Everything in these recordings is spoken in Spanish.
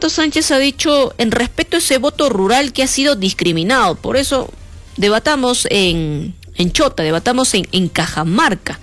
Roberto Sánchez ha dicho en respecto a ese voto rural que ha sido discriminado. Por eso debatamos en Chota, debatamos en Cajamarca.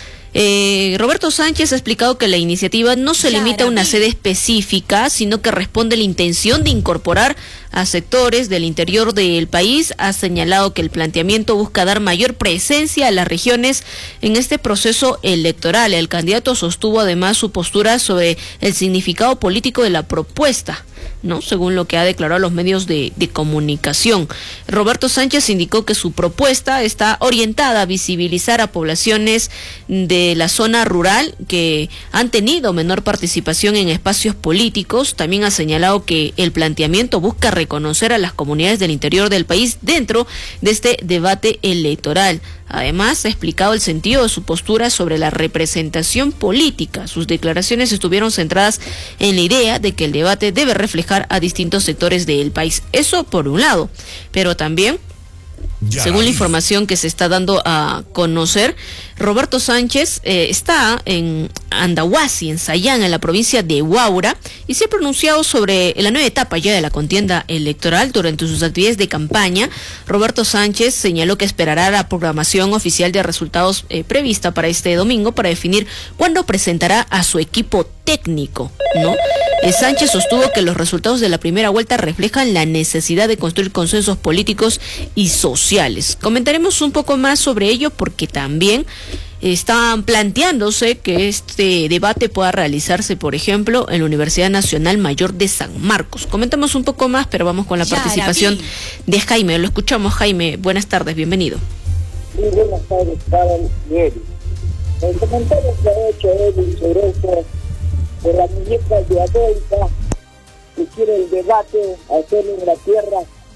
Roberto Sánchez ha explicado que la iniciativa no se limita a una sede específica, sino que responde a la intención de incorporar a sectores del interior del país. Ha señalado que el planteamiento busca dar mayor presencia a las regiones en este proceso electoral. El candidato sostuvo además su postura sobre el significado político de la propuesta, ¿no? Según lo que ha declarado a los medios de comunicación. Roberto Sánchez indicó que su propuesta está orientada a visibilizar a poblaciones de la zona rural que han tenido menor participación en espacios políticos. También ha señalado que el planteamiento busca reconocer a las comunidades del interior del país dentro de este debate electoral. Además, ha explicado el sentido de su postura sobre la representación política. Sus declaraciones estuvieron centradas en la idea de que el debate debe reflejar a distintos sectores del país. Eso por un lado, pero también, según la información que se está dando a conocer, Roberto Sánchez está en Andahuasi, en Sayán, en la provincia de Huaura, y se ha pronunciado sobre la nueva etapa ya de la contienda electoral. Durante sus actividades de campaña, Roberto Sánchez señaló que esperará la programación oficial de resultados prevista para este domingo para definir cuándo presentará a su equipo técnico, ¿no? Sánchez sostuvo que los resultados de la primera vuelta reflejan la necesidad de construir consensos políticos y sociales. Comentaremos un poco más sobre ello porque también están planteándose que este debate pueda realizarse, por ejemplo, en la Universidad Nacional Mayor de San Marcos. Comentamos un poco más, pero vamos con la participación de Jaime. Lo escuchamos, Jaime. Buenas tardes, bienvenido. Muy buenas tardes para Eddie. El comentario que ha hecho Eddie sobre esto de la muñeca diabólica que quiere el debate hacerlo en la tierra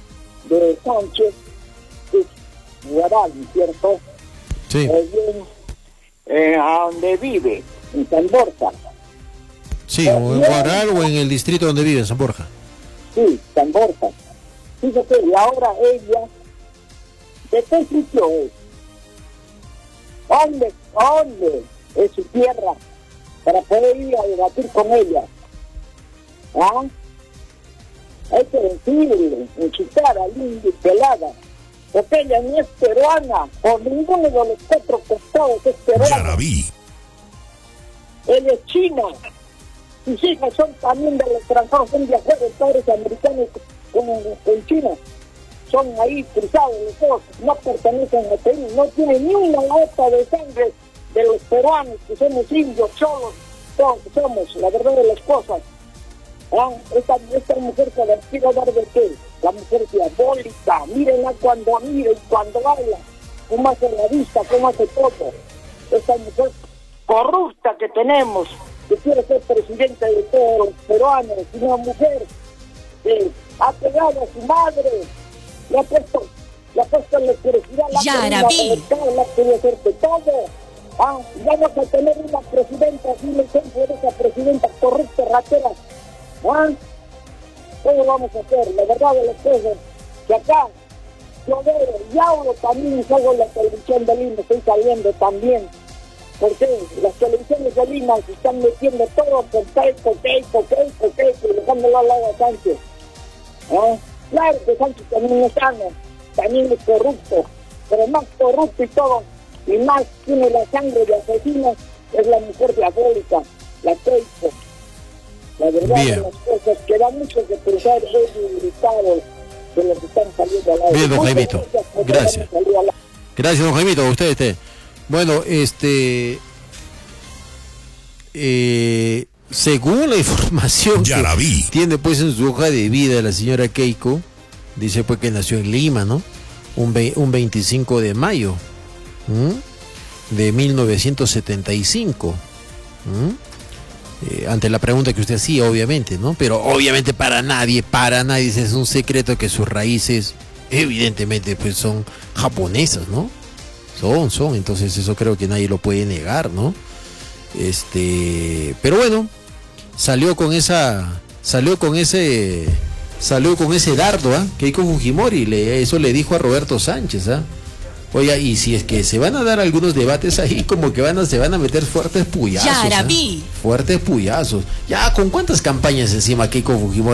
de Sánchez, es Guaral, ¿cierto? Sí. A donde vive, en San Borja. Sí, o en Guaral o en el distrito donde vive, en San Borja. Sí, San Borja. Fíjate, y ahora ella, ¿de qué sitio es? ¿Dónde es su tierra? Para poder ir a debatir con ella. ¿Ah? Hay que decirle, incitar al indio pelada, porque ella no es peruana, por ninguno de los 4 costados es peruana. Ella es china. Sus hijos son también del extranjero, son viajeros, padres americanos con China. Son ahí cruzados los dos, no pertenecen al Perú, no tienen ni una gota de sangre de los peruanos, que somos indios, cholos, todos somos, la verdad de las cosas. Esta mujer se la quiero dar de qué, la mujer diabólica, mírenla cuando mira y cuando habla, cómo hace la vista, cómo hace todo. Esta mujer corrupta que tenemos, que quiere ser presidenta de todos los peruanos, una mujer que ha pegado a su madre, le ha puesto electricidad, la ha querido hacer de todo. Vamos a tener una presidenta, así me ejemplo de esa presidenta corrupta, ratera. ¿Cómo vamos a hacer? La verdad de las cosas, que acá yo veo y hablo también, salgo en la televisión de Lima, estoy saliendo también, porque las televisiones de Lima se están metiendo todo con y dejándolo al lado a Sánchez. Claro que Sánchez también es sano, también es corrupto, pero más corrupto y todo, y más tiene la sangre de asesinos, es la mujer diabólica, la Keiko. La verdad de las cosas, que da mucho de pensar el Estado de los que están saliendo al lado. Bien, don Jaimito, gracias. Gracias, don Jaimito, a usted. Bueno, según la información que tiene pues en su hoja de vida la señora Keiko, dice pues que nació en Lima, ¿no? Un 25 de mayo de 1975. Ante la pregunta que usted hacía, obviamente, ¿no? Pero obviamente para nadie es un secreto que sus raíces evidentemente pues son japonesas, ¿no? Son, entonces eso creo que nadie lo puede negar, ¿no? Pero bueno, salió con ese dardo, Keiko Fujimori, eso le dijo a Roberto Sánchez, Oiga, y si es que se van a dar algunos debates ahí, como que se van a meter fuertes puyazos. Fuertes puyazos. Ya, ¿con cuántas campañas encima Keiko Fujimori